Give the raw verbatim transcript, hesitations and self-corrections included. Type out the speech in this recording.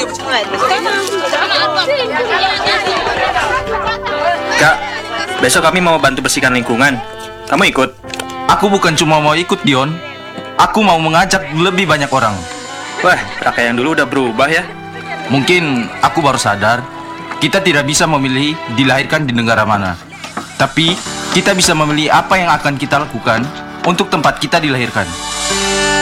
Kak, besok kami mau bantu bersihkan lingkungan. Kamu ikut? Aku bukan cuma mau ikut, Dion. Aku mau mengajak lebih banyak orang. Wah, kakak yang dulu udah berubah ya. Mungkin aku baru sadar, kita tidak bisa memilih dilahirkan di negara mana. Tapi, kita bisa memilih apa yang akan kita lakukan untuk tempat kita dilahirkan.